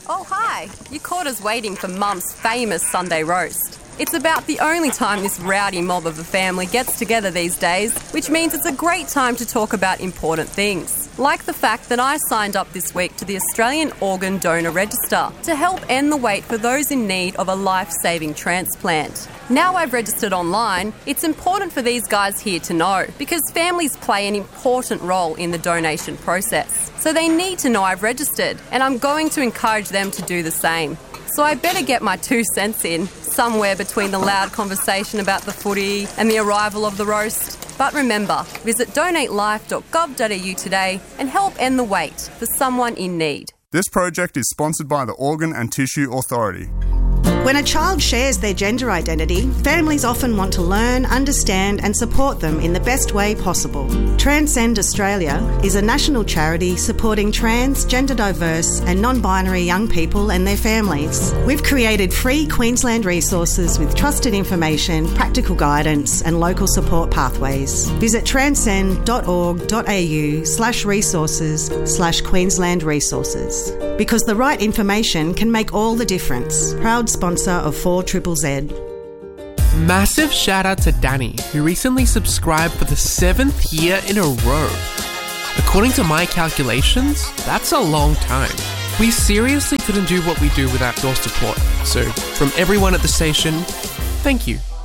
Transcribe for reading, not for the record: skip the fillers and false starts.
Oh, hi. You caught us waiting for Mum's famous Sunday roast. It's about the only time this rowdy mob of a family gets together these days, which means it's a great time to talk about important things. Like the fact that I signed up this week to the Australian Organ Donor Register to help end the wait for those in need of a life-saving transplant. Now I've registered online, it's important for these guys here to know, because families play an important role in the donation process. So they need to know I've registered, and I'm going to encourage them to do the same. So I better get my 2 cents in, somewhere between the loud conversation about the footy and the arrival of the roast. But remember, visit donatelife.gov.au today and help end the wait for someone in need. This project is sponsored by the Organ and Tissue Authority. When a child shares their gender identity, families often want to learn, understand and support them in the best way possible. Transcend Australia is a national charity supporting trans, gender diverse and non-binary young people and their families. We've created free Queensland resources with trusted information, practical guidance and local support pathways. Visit transcend.org.au/resources/Queensland Resources. Because the right information can make all the difference. Proud sponsor of 4ZZZ. Massive shout out to Danny, who recently subscribed for the 7th year in a row. According to my calculations, that's a long time. We seriously couldn't do what we do without your support. So, from everyone at the station, thank you.